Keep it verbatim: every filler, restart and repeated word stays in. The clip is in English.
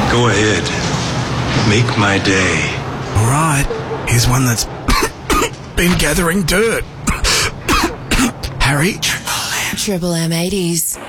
Go ahead. Make my day. All right. Here's one that's been gathering dirt. Harry? Triple M eighties.